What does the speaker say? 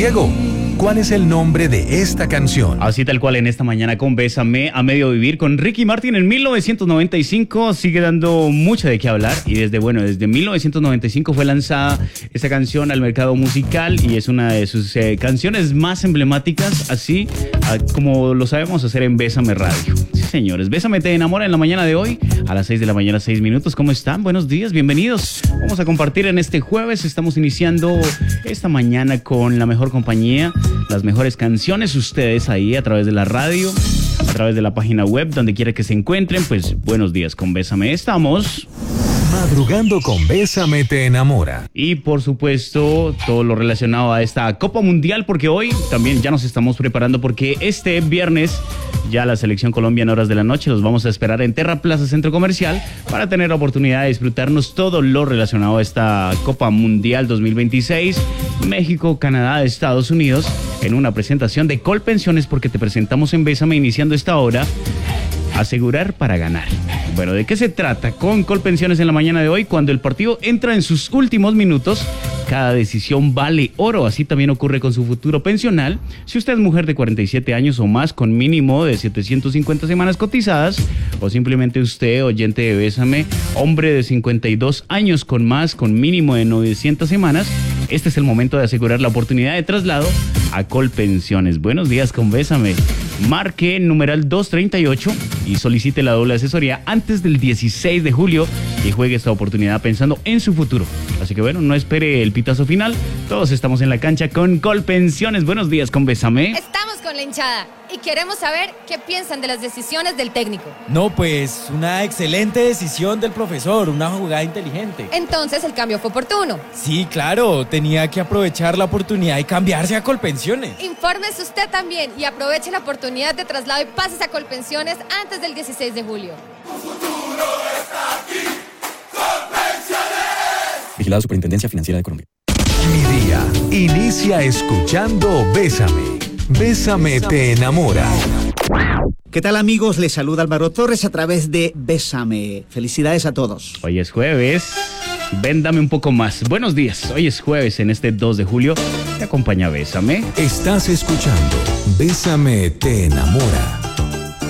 Diego, ¿cuál es el nombre de esta canción? Así tal cual en esta mañana con Bésame a medio vivir con Ricky Martin en 1995 sigue dando mucho de qué hablar y desde 1995 fue lanzada esta canción al mercado musical y es una de sus canciones más emblemáticas, así como lo sabemos hacer en Bésame Radio. Sí, señores, Bésame te enamora en la mañana de hoy a las 6 de la mañana, 6 minutos. ¿Cómo están? Buenos días, bienvenidos. Vamos a compartir en este jueves, estamos iniciando esta mañana con la mejor compañía, las mejores canciones, ustedes ahí a través de la radio, a través de la página web, donde quiera que se encuentren, pues buenos días con Bésame. Estamos Madrugando con Bésame te enamora. y por supuesto todo lo relacionado a esta Copa Mundial, porque hoy también ya nos estamos preparando porque este viernes ya la selección Colombia en horas de la noche los vamos a esperar en Terra Plaza Centro Comercial para tener la oportunidad de disfrutarnos todo lo relacionado a esta Copa Mundial 2026, México, Canadá, Estados Unidos, en una presentación de Colpensiones, porque te presentamos en Bésame iniciando esta hora. Asegurar para ganar. Bueno, ¿de qué se trata con Colpensiones en la mañana de hoy? Cuando el partido entra en sus últimos minutos, cada decisión vale oro. Así también ocurre con su futuro pensional. Si usted es mujer de 47 años o más con mínimo de 750 semanas cotizadas, o simplemente usted, oyente de Bésame, hombre de 52 años con más con mínimo de 900 semanas, este es el momento de asegurar la oportunidad de traslado a Colpensiones. Buenos días con Bésame. Marque numeral 238 y solicite la doble asesoría antes del 16 de julio y juegue esta oportunidad pensando en su futuro. Así que bueno, no espere el pitazo final. Todos estamos en la cancha con Colpensiones. Buenos días con Bésame. Estamos con la hinchada y queremos saber qué piensan de las decisiones del técnico. No, pues una excelente decisión del profesor, una jugada inteligente. Entonces el cambio fue oportuno. Sí, claro, tenía que aprovechar la oportunidad y cambiarse a Colpensiones. Infórmese usted también y aproveche la oportunidad de traslado y pases a Colpensiones antes del 16 de julio. Vigilado Superintendencia Financiera de Colombia. Mi día inicia escuchando Bésame. Bésame te enamora. ¿Qué tal, amigos? Les saluda Álvaro Torres a través de Bésame. Felicidades a todos. Hoy es jueves. Ven, dame un poco más. Buenos días. Hoy es jueves en este 2 de julio. Te acompaña Bésame. Estás escuchando Bésame te enamora.